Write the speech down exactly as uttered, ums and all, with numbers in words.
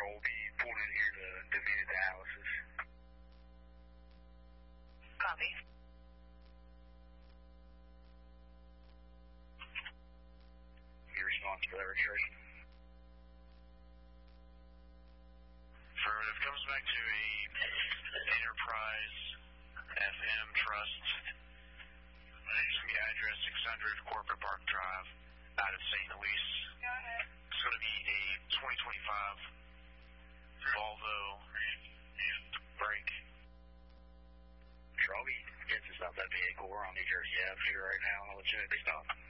will be pulled in here to Dominion Dialysis. Copy. Your response for that registration? Affirmative. Comes back to a Enterprise F M Trust. It's going to be address six hundred Corporate Park Drive out of Saint Louis. Go ahead. It's going to be a twenty twenty-five Volvo break. Sure, I'll be, it's just not that vehicle. We're on New Jersey Avenue right now. I'll let you know if they stop.